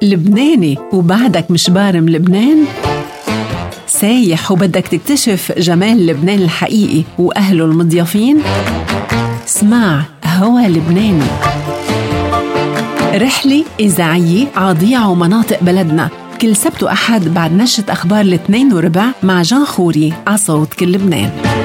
لبناني وبعدك مش بارم لبنان؟ سايح وبدك تكتشف جمال لبنان الحقيقي وأهله المضيافين؟ اسمع هوا لبناني، رحلة إذاعية عضيع ومناطق بلدنا، كل سبت وأحد بعد نشرة أخبار 2:15 مع جان خوري على صوت كل لبنان.